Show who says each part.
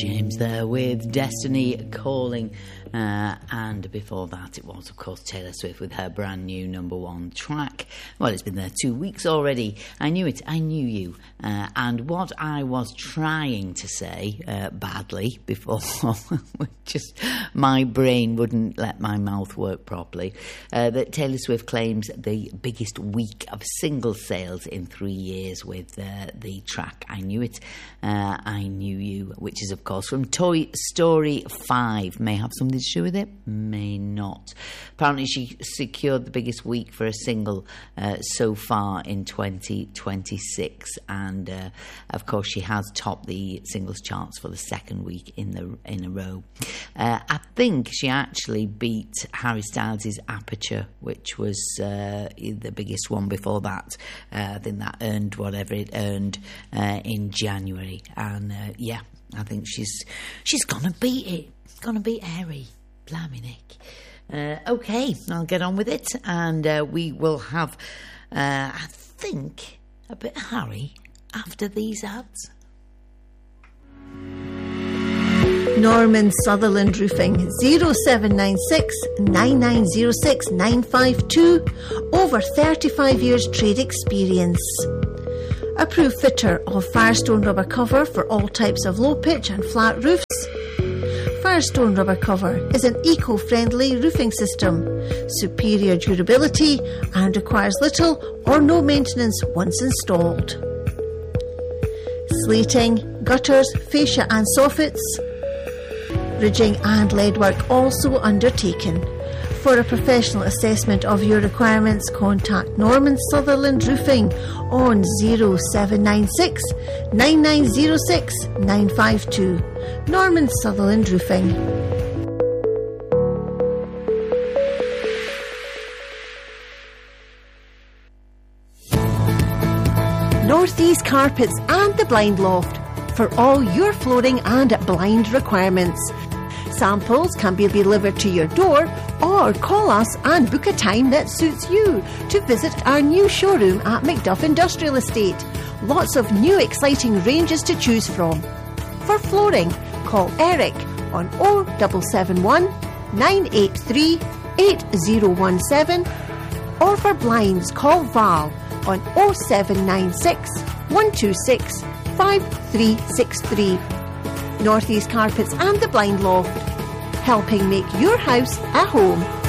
Speaker 1: James there with Destiny Calling. And before that, it was, of course, Taylor Swift with her brand new number one track. Well, it's been there 2 weeks already. I knew it. I knew you. And what I was trying to say badly before, just my brain wouldn't let my mouth work properly, that Taylor Swift claims the biggest week of single sales in 3 years with the track I Knew It, I Knew You, which is, of course, from Toy Story 5. May have something to do with it, may not. Apparently she secured the biggest week for a single so far in 2026, and of course she has topped the singles charts for the second week in a row. I think she actually beat Harry Styles' Aperture, which was the biggest one before that. I think that earned whatever it earned in January, and I think she's gonna beat it. Gonna beat Harry. Blimey, Nick. Okay, I'll get on with it, and we will have, I think, a bit of Harry after these ads.
Speaker 2: Norman Sutherland Roofing, 0796 9906 952. Over 35 years trade experience. Approved fitter of Firestone rubber cover for all types of low pitch and flat roofs. Firestone rubber cover is an eco-friendly roofing system, superior durability, and requires little or no maintenance once installed. Slating, gutters, fascia and soffits, ridging and lead work also undertaken. For a professional assessment of your requirements, contact Norman Sutherland Roofing on 0796 9906 952. Norman Sutherland Roofing. Northeast Carpets and the Blind Loft for all your flooring and blind requirements. Samples can be delivered to your door, or call us and book a time that suits you to visit our new showroom at Macduff Industrial Estate. Lots of new exciting ranges to choose from. For flooring, call Eric on 0771 983 8017, or for blinds, call Val on 0796 126 5363. Northeast Carpets and the Blind Loft, helping make your house a home.